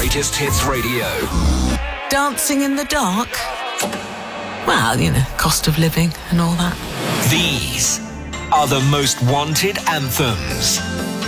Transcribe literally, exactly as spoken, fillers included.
Greatest Hits Radio. Dancing in the dark? Well, you know, cost of living and all that. These are the most wanted anthems.